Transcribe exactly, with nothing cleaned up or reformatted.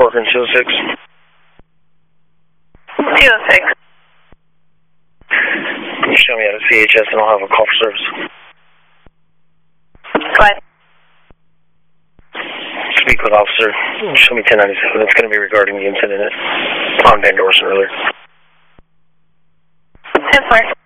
working two oh six. two oh six. Can you show me out of C H S and I'll have a call for service? What? Speak with officer. Show me ten ninety-seven. It's going to be regarding the incident on Van Dorsen earlier. ten four.